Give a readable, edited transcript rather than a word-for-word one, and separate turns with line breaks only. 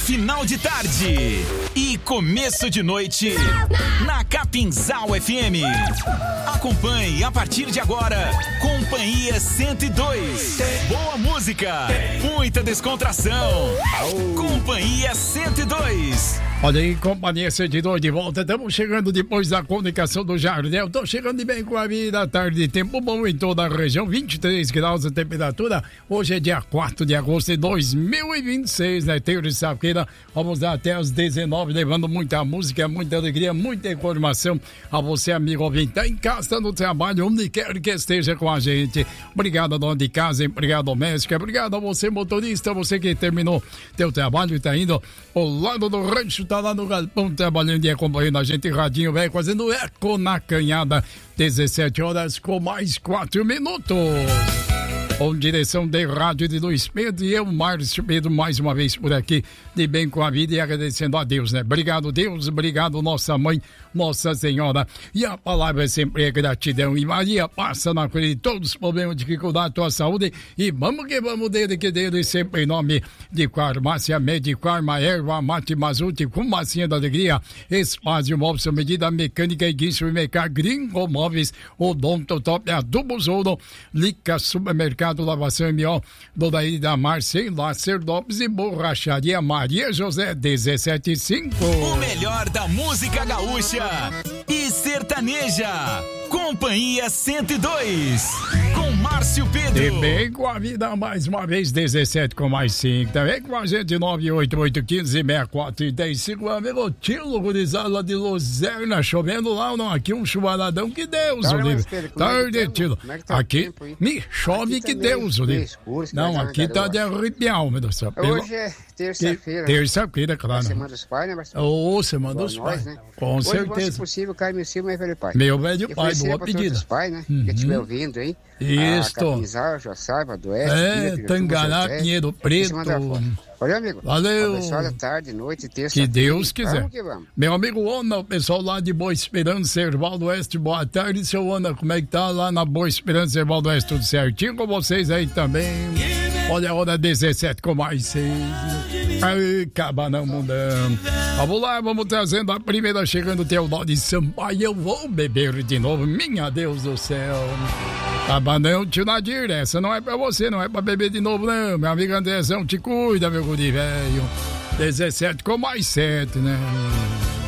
final de tarde e começo de noite na Capinzal FM. Acompanhe a partir de agora Companhia 102. Boa música, muita descontração. Companhia 102.
Olha aí, Companhia 102 de volta. Estamos chegando depois da comunicação do Jardel. Estou chegando de bem com a vida. Tarde, tempo bom em toda a região. 23 graus de temperatura. Hoje é dia 4 de agosto de 2026, né? Terça-feira. Vamos dar até às 19, levando muita música, muita alegria, muita informação a você, amigo ouvinte. Tá em casa, no trabalho, onde quer que esteja com a gente. Obrigado, dona de casa, empregada doméstica. Obrigado a você, motorista, você que terminou teu trabalho e tá indo ao lado do rancho, tá lá no galpão trabalhando e acompanhando a gente, radinho velho, fazendo eco na canhada. 17 horas com mais 4 minutos. Com direção de rádio de Luiz Pedro e eu, Márcio Pedro, mais uma vez por aqui, de bem com a vida e agradecendo a Deus, né? Obrigado, Deus, obrigado, nossa mãe, Nossa Senhora. E a palavra sempre é gratidão. E Maria passa na frente de todos os problemas, dificuldade, tua saúde. E vamos que vamos dele, que dele, sempre em nome de Farmácia Médico, Arma, Erva, Mate, Mazute, Fumacinha da Alegria, Espaço Móveis, medida mecânica e guincho e mercado, Gringo Móveis, Odonto Top, Adubo Ouro, Lica Supermercado, Lavação M.O., Dona Ida Marcem, Lácer Lopes e Borracharia Maria José 175.
O melhor da música gaúcha e sertaneja. Companhia 102 com Márcio Pedro.
E bem com a vida mais uma vez, 17 com mais 5. Também com a gente, 988156435. Amigo Tilo, gurizada lá de Luzerna, chovendo lá ou não? Aqui um chuvaradão, que Deus o livre. Tarde, Tilo. Aqui me chove, que Deus o livre. Não, aqui tá de arrepiar, meu Deus do céu.
Hoje é terça-feira.
Terça-feira, claro.
Semana dos pais, né, Marcelo?
Ô, Semana dos Pais.
Né?
Com
hoje,
certeza.
Se possível, cai meu cima, meu velho pai.
Meu velho pai, boa pedida.
Os pais, né? Que estiver ouvindo aí.
Isso.
Capinzal, Joaçaba, do Oeste.
Tangará, Pinheiro Preto.
Olha, amigo.
Valeu.
Abençoada tarde, noite, terça.
Que Deus quiser.
Vamos que vamos.
Meu amigo Ona, o pessoal lá de Boa Esperança, Erval do Oeste, boa tarde, seu Ona. Como é que tá lá na Boa Esperança, Erval do Oeste? Tudo certinho com vocês aí também? Olha a hora 17 com mais 6. Ai, cabanão mundão. Vamos lá, vamos trazendo a primeira, chegando o Teodoro Sampaio. Eu vou beber de novo, minha Deus do céu. Cabanão, tio Nadir, essa não é pra você, não é pra beber de novo, não. Meu amigo Andrezão, te cuida, meu guri velho. 17 com mais 7, né?